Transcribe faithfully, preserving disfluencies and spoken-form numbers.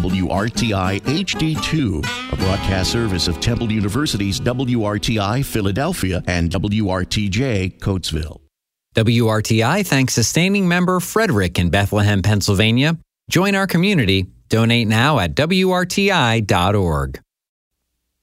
W R T I H D two, a broadcast service of Temple University's W R T I Philadelphia and W R T J Coatesville. W R T I thanks sustaining member Frederick in Bethlehem, Pennsylvania. Join our community. Donate now at W R T I dot org.